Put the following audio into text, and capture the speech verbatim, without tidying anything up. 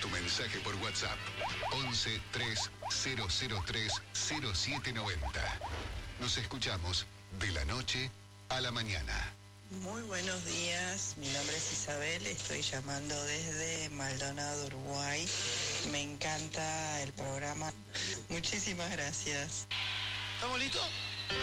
tu mensaje por WhatsApp. once tres cero cero tres cero siete noventa. Nos escuchamos de la noche a la mañana. Muy buenos días, mi nombre es Isabel, estoy llamando desde Maldonado, Uruguay. Me encanta el programa. Muchísimas gracias. ¿Estamos listos?